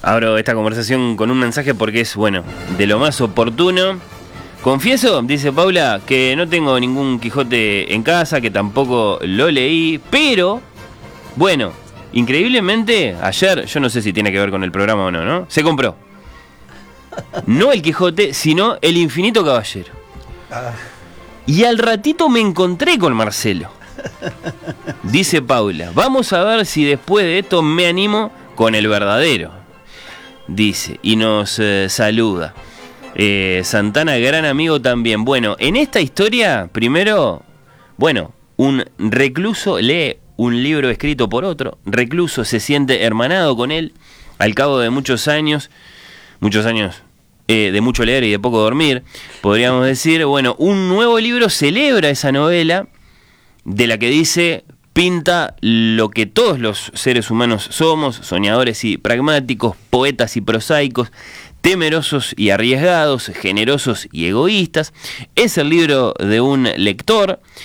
Abro esta conversación con un mensaje porque es, bueno, de lo más oportuno. Confieso, dice Paula, que no tengo ningún Quijote en casa, que tampoco lo leí, pero, bueno, increíblemente, ayer, yo no sé si tiene que ver con el programa o no, ¿no? Se compró. No el Quijote, sino el Infinito Caballero. Y al ratito me encontré con Marcelo. Dice Paula, vamos a ver si después de esto me animo con el verdadero. Dice, y nos saluda. Santana, gran amigo también. Bueno, en esta historia, primero, bueno, un recluso lee un libro escrito por otro. Recluso se siente hermanado con él al cabo de muchos años de mucho leer y de poco dormir, podríamos decir. Bueno, un nuevo libro celebra esa novela de la que dice, pinta lo que todos los seres humanos somos, soñadores y pragmáticos, poetas y prosaicos, temerosos y arriesgados, generosos y egoístas. Es el libro de un lector